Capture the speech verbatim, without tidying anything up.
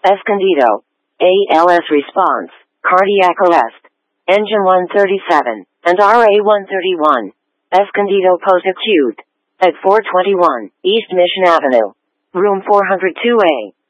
Escondido. A L S response, cardiac arrest. Engine one thirty-seven, and R A one thirty-one. Escondido post-acute. At four twenty-one, East Mission Avenue. Room four oh two A.